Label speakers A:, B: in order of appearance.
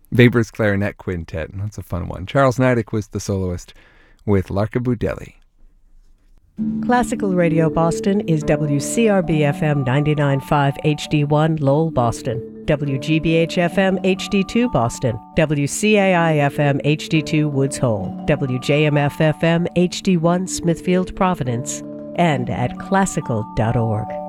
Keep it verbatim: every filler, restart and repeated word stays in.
A: Weber's Clarinet Quintet. That's a fun one. Charles Nidick was the soloist with Larkaboo Deli.
B: Classical Radio Boston is W C R B F M ninety-nine point five H D one Lowell, Boston, W G B H F M H D two Boston, W C A I F M H D two Woods Hole, W J M F F M H D one Smithfield, Providence, and at classical dot org.